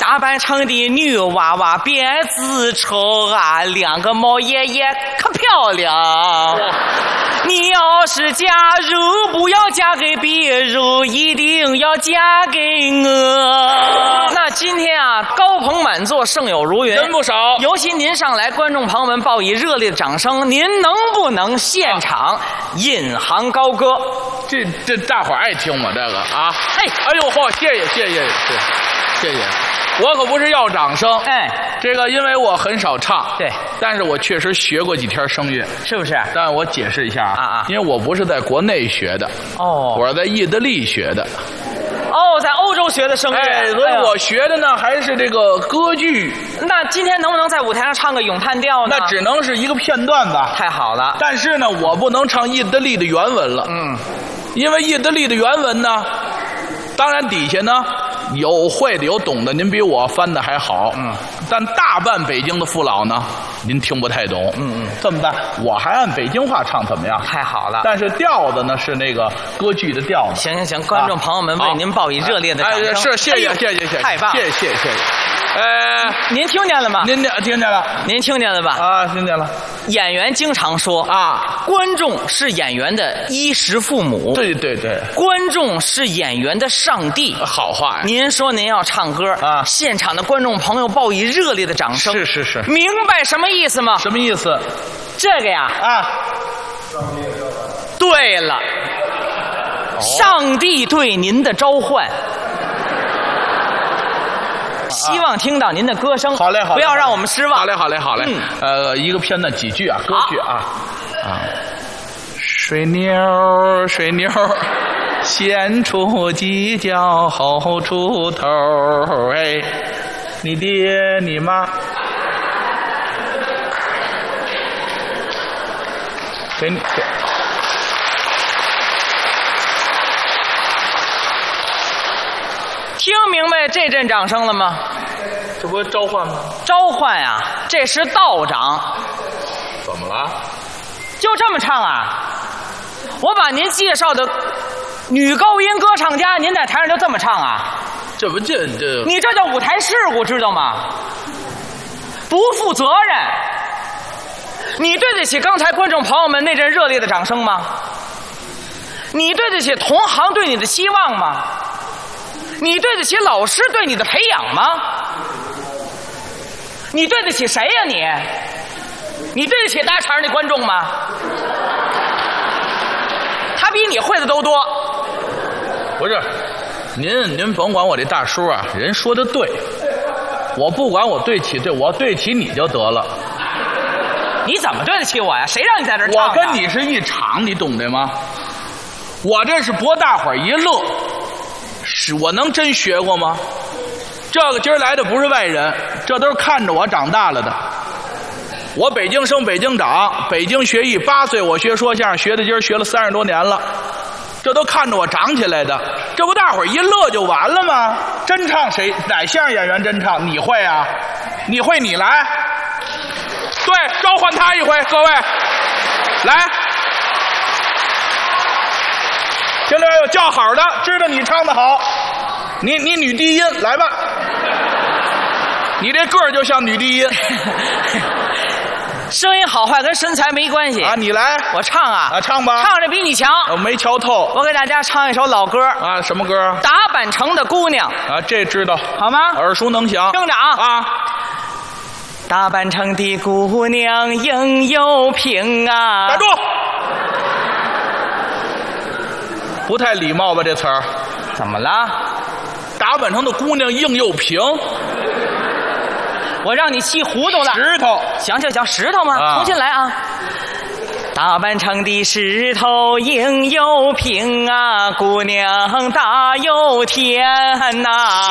打扮成的女娃娃别自丑啊，两个毛爷爷可漂亮。你要是假如不要嫁给别人，一定要嫁给我。那今天啊，高朋满座，盛友如云， 人不少。 尤其您上来，观众朋友们报以热烈的掌声。您能不能现场引吭高歌？ 这大伙儿爱听我这个啊！ 嘿， 哎呦嚯，谢谢。我可不是要掌声， 哎， 这个因为我很少唱， 对， 但是我确实学过几天声乐， 是不是？ 但我解释一下啊， 因为我不是在国内学的， 哦， 我是在意大利学的， 哦，在欧洲学的声乐， 所以我学的呢还是这个歌剧。 那今天能不能在舞台上唱个咏叹调呢？ 那只能是一个片段吧。 太好了， 但是呢，我不能唱意大利的原文了，因为意大利的原文呢，当然底下呢。有会的，有懂的，您比我翻的还好。但大半北京的父老呢，您听不太懂。这么办？我还按北京话唱，怎么样？ 太好了。 但是调子呢是那个歌剧的调子。 行，观众朋友们为您报以热烈的掌声。 是，谢谢， 太棒了， 谢谢。 您听见了吗？ 您听见了？ 您听见了吧？ 啊，听见了。 演员经常说啊， 观众是演员的衣食父母。 对， 观众是演员的上帝。 好话呀！ 您说您要唱歌啊， 现场的观众朋友报以热烈的掌声。 是， 明白什么意思吗？ 什么意思？ 这个呀啊， 对了，上帝对您的召唤。希望听到您的歌声。 好嘞， 不要让我们失望。 好嘞。一个片段几句啊，歌剧啊。水妞，先出犄角后出头，哎，你爹你妈。给你。 听明白这阵掌声了吗？ 这不召唤吗？ 召唤呀，这是道长。 怎么了？ 就这么唱啊？我把您介绍的女高音歌唱家，您在台上就这么唱啊？ 这不这你这叫舞台事故，知道吗？不负责任。你对得起刚才观众朋友们那阵热烈的掌声吗？你对得起同行对你的希望吗？你对得起老师对你的培养吗？你对得起谁呀你对得起大场的观众吗？他比你会的都多。 不是，您甭管我这大叔啊，人说的对，我不管我对起对，我对起你就得了。 你怎么对得起我呀？谁让你在这唱？ 我跟你是一场，你懂的吗？我这是博大伙一乐。是我能真学过吗？这个今儿来的不是外人，这都是看着我长大了的。我北京生北京长，北京学艺，8岁我学说相声，学的今儿学了30多年了，这都看着我长起来的。这不大伙儿一乐就完了吗？真唱谁？哪相声演员真唱？你会啊？你会你来？对，召唤他一回，各位，来。这里有叫好的，知道你唱的好，你女低音来吧，你这个儿就像女低音， 声音好坏跟身材没关系啊！你来， 我唱啊， 唱吧， 唱着比你强。 我没瞧透。 我给大家唱一首老歌啊，什么歌？ 打板城的姑娘啊，这知道好吗？ 耳熟能详。 听着啊。打板城的姑娘应有凭啊！ 打住！不太礼貌吧？这词儿怎么了？ 打板城的姑娘硬又平， 我让你气糊涂了。 石头， 行，石头吗？重新来啊！打板城的石头硬又平啊，姑娘大又甜呐。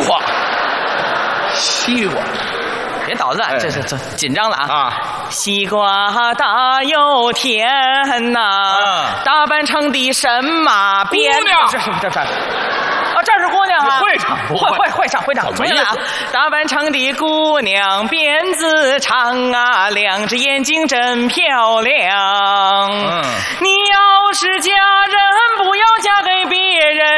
西瓜。 别捣乱，这紧张了啊！ 西瓜大又甜呐，打扮成的神马鞭。 姑娘， 这是姑娘啊！ 会唱不会？ 会唱。重新来啊！打扮成的姑娘辫子长啊，两只眼睛真漂亮。你要是嫁人，不要嫁给别人。